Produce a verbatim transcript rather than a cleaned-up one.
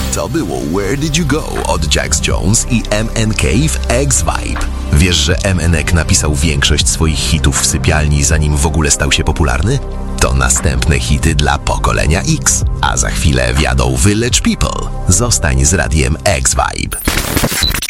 To było Where Did You Go od Jax Jones i M N K w X-Vibe. Wiesz, że M N K napisał większość swoich hitów w sypialni, zanim w ogóle stał się popularny? To następne hity dla pokolenia X. A za chwilę wjadą Village People. Zostań z radiem X-Vibe.